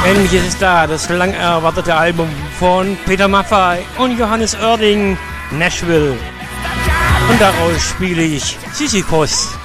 Endlich ist es da, das lang erwartete Album von Peter Maffay und Johannes Oerding, Nashville. Und daraus spiele ich Sisyphos.